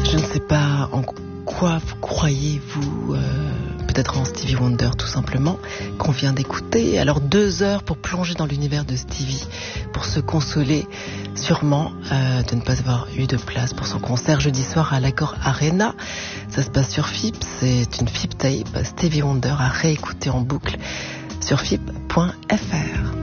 Je ne sais pas en quoi vous croyez, vous, peut-être en Stevie Wonder tout simplement, qu'on vient d'écouter. Alors 2 heures pour plonger dans l'univers de Stevie, pour se consoler sûrement de ne pas avoir eu de place pour son concert jeudi soir à l'Accor Arena. Ça se passe sur FIP, c'est une FIP tape, Stevie Wonder à réécouter en boucle sur FIP.fr.